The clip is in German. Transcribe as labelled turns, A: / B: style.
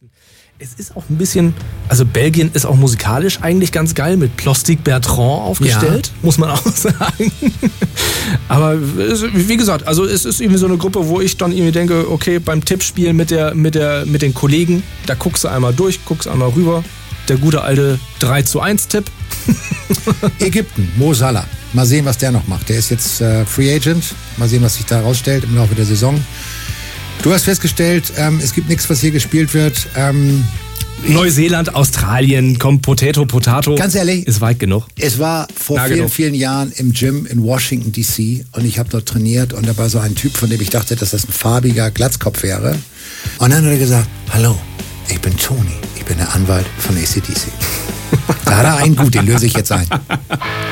A: Es ist auch ein bisschen, also Belgien ist auch musikalisch eigentlich ganz geil mit Plastic Bertrand aufgestellt, muss man auch sagen. Aber wie gesagt, also es ist irgendwie so eine Gruppe, wo ich dann irgendwie denke, okay, beim Tippspiel mit den Kollegen, da guckst du einmal durch, guckst einmal rüber. Der gute alte 3:1 Tipp.
B: Ägypten, Mo Salah. Mal sehen, was der noch macht. Der ist jetzt Free Agent. Mal sehen, was sich da rausstellt im Laufe der Saison. Du hast festgestellt, es gibt nichts, was hier gespielt wird.
A: Neuseeland, Australien, komm, Potato.
B: Ganz ehrlich,
A: ist weit genug.
B: Es war vor vielen Jahren im Gym in Washington, D.C. und ich habe dort trainiert und da war so ein Typ, von dem ich dachte, dass das ein farbiger Glatzkopf wäre. Und dann hat er gesagt, hallo, ich bin Tony, ich bin der Anwalt von AC/DC. Da hat er einen gut, den löse ich jetzt ein.